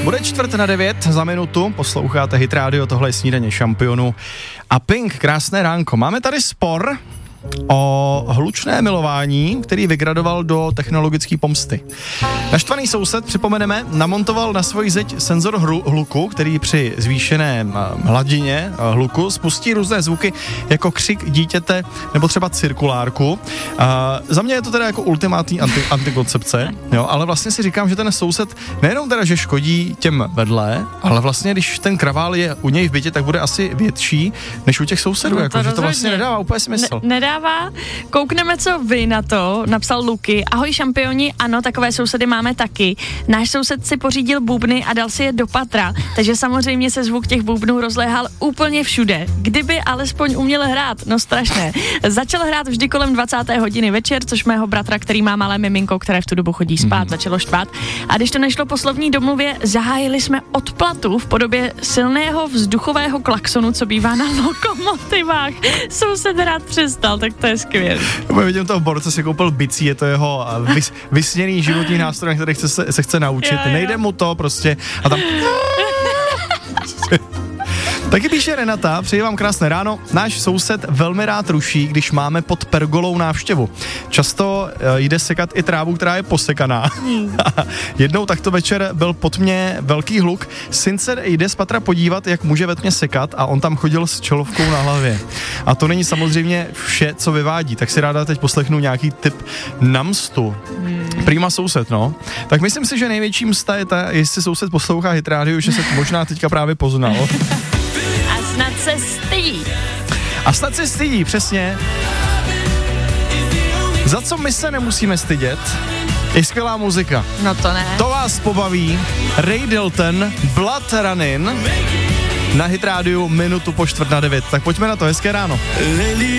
Bude 8:45 za minutu, posloucháte Hit Radio, tohle je Snídaně šampionů. A Pink, krásné ránko. Máme tady spor o hlučné milování, který vygradoval do technologické pomsty. Naštvaný soused, připomeneme, namontoval na svoji zeď senzor hluku, který při zvýšené hladině hluku spustí různé zvuky jako křik dítěte nebo třeba cirkulárku. Za mě je to teda jako ultimátní antikoncepce, jo, ale vlastně si říkám, že ten soused nejenom teda, že škodí těm vedle, ale vlastně, když ten kravál je u něj v bytě, tak bude asi větší než u těch sousedů, No, jako, že to vlastně nedává úplně smysl. Nedává. Koukneme, co vy na to, napsal Luky. Ahoj šampioni, ano, takové sousedy máme taky. Náš soused si pořídil bubny a dal si je do patra, takže samozřejmě se zvuk těch bubnů rozléhal úplně všude. Kdyby alespoň uměl hrát, no strašné. Začal hrát vždy kolem 20. hodiny večer, což mého bratra, který má malé miminko, které v tu dobu chodí spát, začalo štvát. A když to nešlo po slovní domluvě, zahájili jsme odplatu v podobě silného vzduchového klaxonu, co bývá na lokomotivách. Soused hrát přestal, tak to je skvělé. Vidím toho borce, si koupil bicí, je to jeho vysněný životní nástroj, který se chce naučit. Jo. Nejde mu to prostě a tam... Taky píše Renata, přeji vám krásné ráno. Náš soused velmi rád ruší, když máme pod pergolou návštěvu. Často jde sekat i trávu, která je posekaná. Jednou takto večer byl pod mě velký hluk. Syn se jde z patra podívat, jak může ve tmě sekat a on tam chodil s čelovkou na hlavě. A to není samozřejmě vše, co vyvádí. Tak si ráda teď poslechnu nějaký tip na mstu. Prima soused, no. Tak myslím si, že největší msta je ta, jestli soused poslouchá Hit Radio, že se možná teďka právě poznal. Snad se stydí. A snad se stydí, přesně. Za co my se nemusíme stydět, je skvělá muzika. No to ne. To vás pobaví. Ray Dalton, Blood Running na Hit Radio minutu po 8:45. Tak pojďme na to, hezké ráno.